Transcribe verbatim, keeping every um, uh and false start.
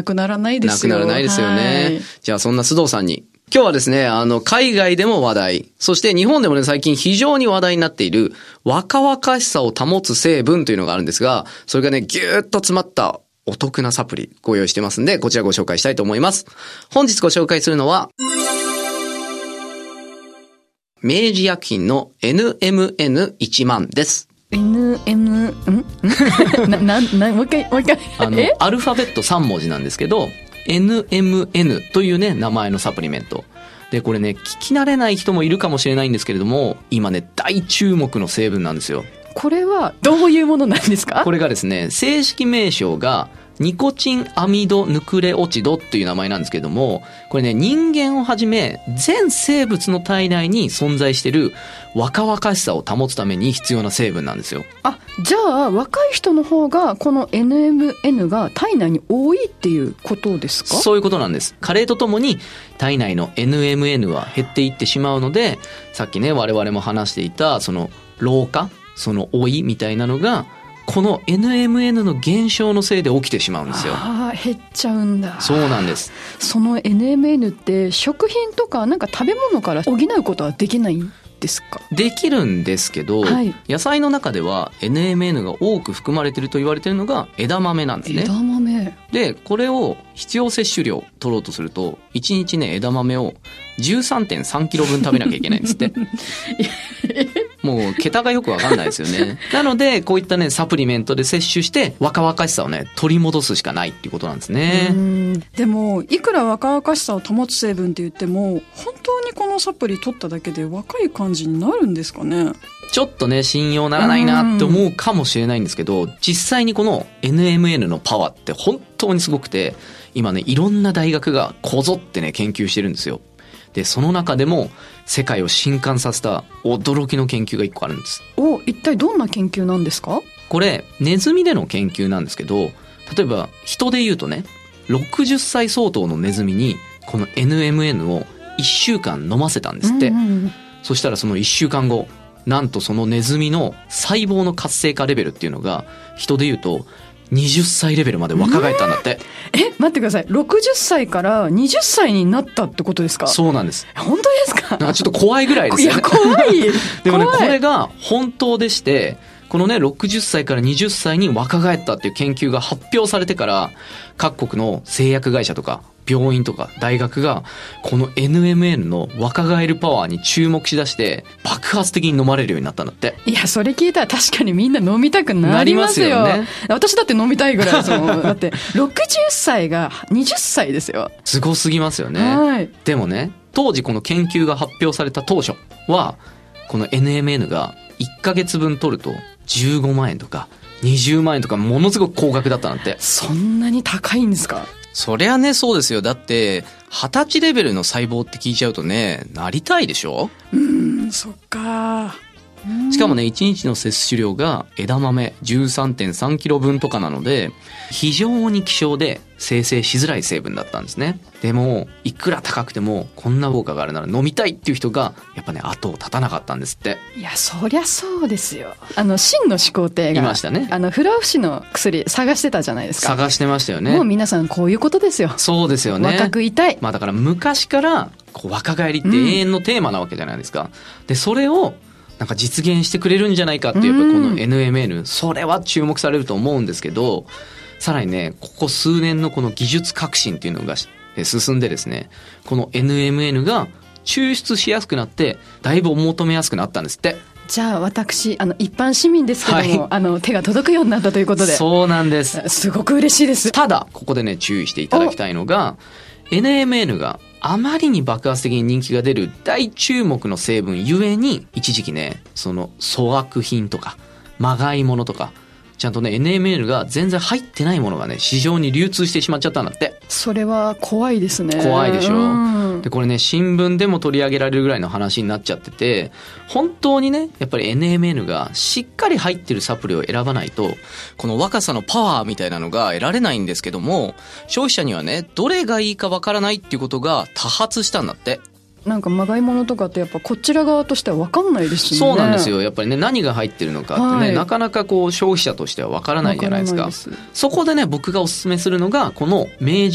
くならないですよ。 なくならないですよね。じゃあそんな須藤さんに今日はですね、あの、海外でも話題、そして日本でもね、最近非常に話題になっている若々しさを保つ成分というのがあるんですが、それがね、ぎゅーっと詰まったお得なサプリご用意してますんで、こちらご紹介したいと思います。本日ご紹介するのは、明治薬品の エヌエムエヌいちまんです。 エヌエム、んな、な、な、もう一回、もう一回。 あの、アルファベットさん文字なんですけど、エヌエムエヌ というね、名前のサプリメント。で、これね、聞き慣れない人もいるかもしれないんですけれども、今ね、大注目の成分なんですよ。 これはどういうものなんですか？ これがですね、正式名称が、ニコチンアミドヌクレオチドっていう名前なんですけども、これね、人間をはじめ全生物の体内に存在している若々しさを保つために必要な成分なんですよ。 あ、じゃあ若い人の方がこの エヌエムエヌ が体内に多いっていうことですか？ そういうことなんです。加齢とともに体内の エヌエムエヌ は減っていってしまうので、さっきね、我々も話していたその老化、その老いみたいなのがこの エヌエムエヌ の減少のせいで起きてしまうんですよ。 ああ、減っちゃうんだ。 そうなんです。 その エヌエムエヌ って食品とかなんか食べ物から補うことはできないんですか？ できるんですけど、はい、野菜の中では エヌエムエヌ が多く含まれていると言われているのが枝豆なんですね。 枝豆で、 これを必要摂取量取ろうとするといちにちね、枝豆を じゅうさんてんさんキロぶん食べなきゃいけないんですってもう桁がよくわかんないですよね。なのでこういったね、サプリメントで摂取して若々しさをね、取り戻すしかないっていうことなんですね。 うん、でもいくら若々しさを保つ成分って言っても、本当にこのサプリ取っただけで若い感じになるんですかね？ ちょっとね、信用ならないなって思うかもしれないんですけど、実際にこの エヌエムエヌ のパワーって本当にすごくて、今ね、いろんな大学がこぞってね、研究してるんですよ。で、その中でも世界を震撼させた驚きの研究がいっこあるんです。 お、一体どんな研究なんですか？ これネズミでの研究なんですけど、例えば人で言うとね、ろくじゅっさい相当のネズミにこの エヌエムエヌ をいっしゅうかん飲ませたんですって、うんうん、そしたらそのいっしゅうかんご、なんとそのネズミの細胞の活性化レベルっていうのが人で言うとはたちレベルまで若返ったんだって。 え、待ってください。ろくじゅっさいからはたちになったってことですか？ そうなんです。 本当ですか？ なんかちょっと怖いぐらいですよね。 いや、怖い。 でもね、これが本当でして、このね、ろくじゅっさいからはたちに若返ったっていう研究が発表されてから、各国の製薬会社とか病院とか大学がこの エヌエムエヌ の若返るパワーに注目しだして爆発的に飲まれるようになったんだって。 いや、それ聞いたら確かにみんな飲みたくなりますよ。なりますよね。私だって飲みたいぐらいですもん。だってろくじゅっさいがはたちですよ。 すごすぎますよね。はい。でもね、当時この研究が発表された当初はこの エヌエムエヌ がいっかげつぶん取るとじゅうごまんえんとかにじゅうまんえんとかものすごく高額だったなんて。 そんなに高いんですか？ そりゃね、そうですよ。だってはたちレベルの細胞って聞いちゃうとね、なりたいでしょ。 うーん、そっか。 しかもね、いちにちの摂取量が枝豆 じゅうさんてんさんキロぶんとかなので、非常に希少で生成しづらい成分だったんですね。でもいくら高くてもこんな効果があるなら飲みたいっていう人がやっぱね、後を絶たなかったんですって。 いや、そりゃそうですよ。あの真の始皇帝がいましたね。 あの不老不死の薬探してたじゃないですか。 探してましたよね。 もう皆さんこういうことですよ。 そうですよね。 若くいたい。 まあだから昔からこう若返りって永遠のテーマなわけじゃないですか、うん、でそれをなんか実現してくれるんじゃないかっていう、やっぱこの エヌエムエヌ、それは注目されると思うんですけど、さらにね、ここ数年のこの技術革新っていうのが進んでですね、この エヌエムエヌ が抽出しやすくなってだいぶお求めやすくなったんですって。 じゃあ私、あの一般市民ですけども、はい、あの手が届くようになったということで。 そうなんです。 すごく嬉しいです。 ただここでね、注意していただきたいのが エヌエムエヌ があまりに爆発的に人気が出る大注目の成分ゆえに、一時期ね、その粗悪品とかまがいものとかちゃんとね エヌエムエヌ が全然入ってないものがね、市場に流通してしまっちゃったんだって。 それは怖いですね。 怖いでしょ。でこれね、新聞でも取り上げられるぐらいの話になっちゃってて、本当にね、やっぱり エヌエムエヌ がしっかり入ってるサプリを選ばないとこの若さのパワーみたいなのが得られないんですけども、消費者にはね、どれがいいかわからないっていうことが多発したんだって。 なんかまがいものとかってやっぱこちら側としては分かんないですよね。 そうなんですよ。やっぱりね、何が入ってるのかってね、はい、なかなかこう消費者としては分からないじゃないですか。そこでね、僕がおすすめするのがこの明治